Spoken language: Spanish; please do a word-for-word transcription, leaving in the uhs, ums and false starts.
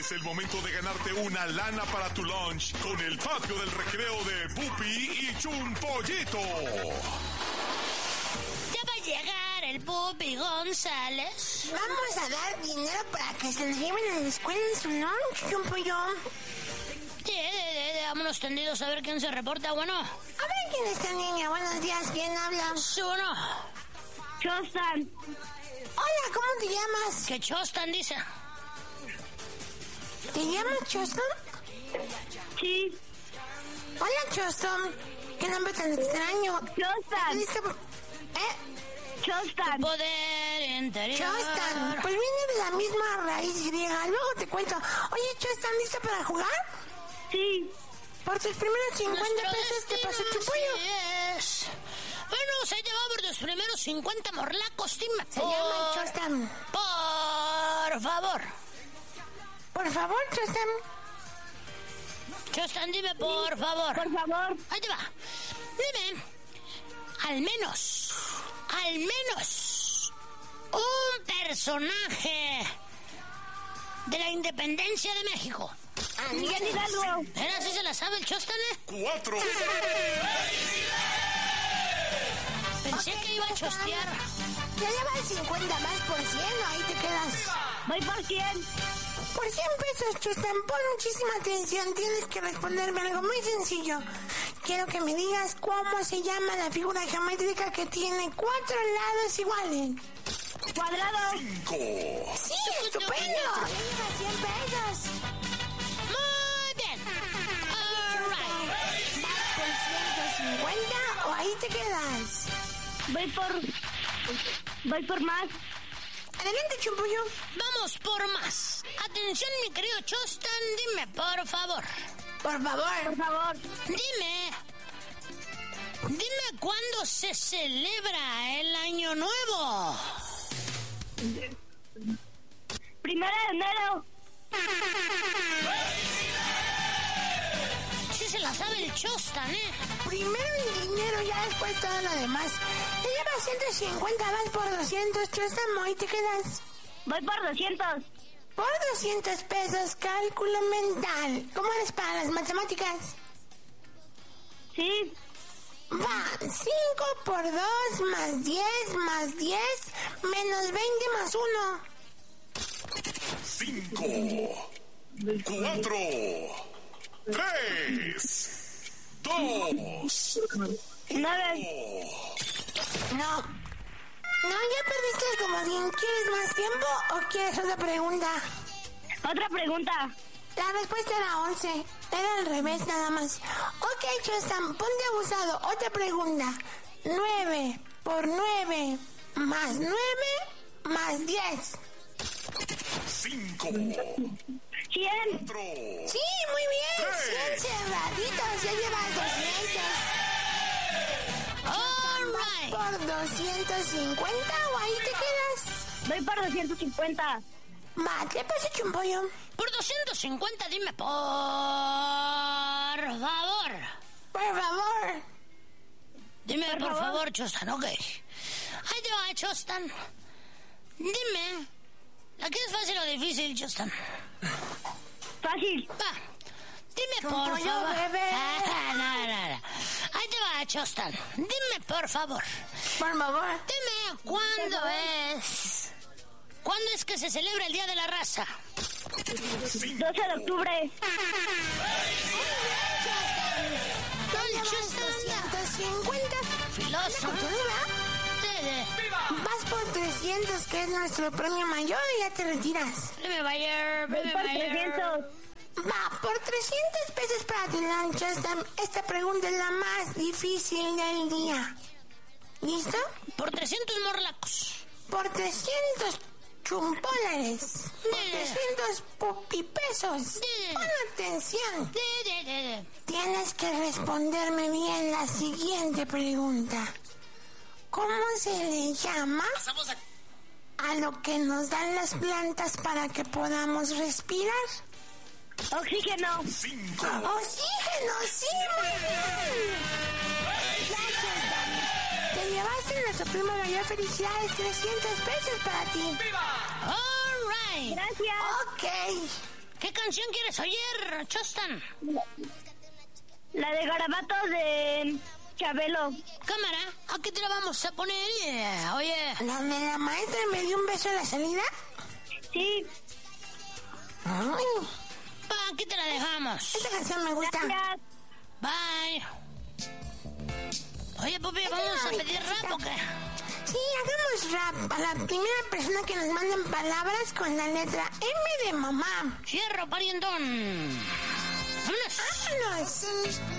Es el momento de ganarte una lana para tu lunch con el patio del recreo de Pupi y Chunpollito. Ya va a llegar el Pupi González. Vamos a dar dinero para que se lo lleven a la escuela en su lunch, Chumpollo. Sí, de, de, de, vámonos tendidos a ver quién se reporta, bueno. A ver quién es esta niña. Buenos días, ¿quién habla? Sí, bueno. Chostan. Hola, ¿cómo te llamas? Que Chostan dice. ¿Te llamas Chostan? Sí. Hola, Chostan. ¿Qué nombre tan extraño? Chostan. ¿Listo? ¿Eh? Chostan. Poder interior. Chostan. Pues viene de la misma raíz griega. Luego te cuento. Oye, Chostan, ¿listo para jugar? Sí. Por tus primeros cincuenta Nuestro pesos te paso tu destino pollo. así es. Bueno, se lleva por los primeros cincuenta morlacos, dime. Se llama Chostan. Por favor. Por favor, Chostan. Chostan, dime por favor. Por favor. Ahí te va. Dime, al menos, al menos, un personaje de la independencia de México. Ah, Miguel Hidalgo. ¿Era así se la sabe el Chostan, eh? Cuatro. Pensé que iba a chostear. Ya lleva el cincuenta más por cien, ahí te quedas. Voy por cien. Por cien pesos, Chostan, pon muchísima atención. Tienes que responderme algo muy sencillo. Quiero que me digas cómo se llama la figura geométrica que tiene cuatro lados iguales. Cuadrado. Cinco. ¡Sí, estupendo! Ya lleva cien pesos. Muy bien. All right. ¿Vas por ciento cincuenta o ahí te quedas? Voy por... Voy por más. Adelante, Chumpollo. Vamos por más. Atención, mi querido Chostan, dime, por favor. Por favor. Por favor. Dime. Dime cuándo se celebra el Año Nuevo. Primero de enero. Sí se la sabe el Chostan, ¿eh? Primero el dinero, ya después todo lo demás. Te llevas ciento cincuenta más por doscientos, Chostan, ahí te quedas. Voy por doscientos. Por doscientos pesos, cálculo mental. ¿Cómo eres para las matemáticas? Sí. Va, cinco por dos más diez más diez menos veinte más uno. Cinco. Cuatro. Tres. Dos. Nueve. No. No, ya perdiste el comodín. ¿Quieres más tiempo o quieres otra pregunta? Otra pregunta. La respuesta era once. Era al revés nada más. Ok, Chostan, ponte abusado. Otra pregunta. nueve por nueve más nueve más diez. Cinco. cien. Cuatro. Sí, muy bien. Tres. cien cerraditos. Ya llevas doscientos. All right. ¿Por doscientos cincuenta o ahí te quedas? Voy por doscientos cincuenta. Va, ¿qué pasa, Chumpollo? Por doscientos cincuenta, dime, por favor. Por favor. Dime, por, Por favor, favor. Chostan, ok. Ahí te va, Chostan. Dime, ¿la que es fácil o difícil, Chostan? Fácil. Va, dime, por Chumpollo, favor. bebé. Ah, no, no, no. Ahí te va, Chostan. Dime, por favor. Por favor. Dime, ¿cuándo es? ¿Cuándo es que se celebra el Día de la Raza? doce de octubre. El Chostan anda doscientos cincuenta. filoso. Continúa. Sí, sí. Vas por trescientos, que es nuestro premio mayor, y ya te retiras. Dime, Bayer, Voy dime, por Bayer. trescientos. Va, por trescientos pesos para tu lunch. Esta, esta pregunta es la más difícil del día. ¿Listo? Por trescientos morlacos. Por trescientos chumpólares. Por Sí. trescientos pupipesos. Sí. Pon atención. Sí, sí, sí, sí. Tienes que responderme bien la siguiente pregunta. ¿Cómo se le llama a lo que nos dan las plantas para que podamos respirar? Oxígeno. Cinco. ¡Oxígeno! ¡Sí, muy bien! Gracias, Dani. Te llevaste nuestro primo mayor. Felicidades, trescientos pesos para ti. All right. Gracias. Ok. ¿Qué canción quieres oír, Chostan? La de Garabatos de Chabelo. Cámara, ¿a qué te la vamos a poner? Yeah, oye. ¿Donde la maestra me dio un beso a la salida? Sí. Ay, Pa, aquí te la dejamos. esta canción me gusta. Gracias. Bye. Oye, Pupi, ¿vamos a pedir rap o qué? Sí, hagamos rap a la primera persona que nos manden palabras con la letra M de mamá. Cierro, parientón. ¡Vámonos! ¡Vámonos!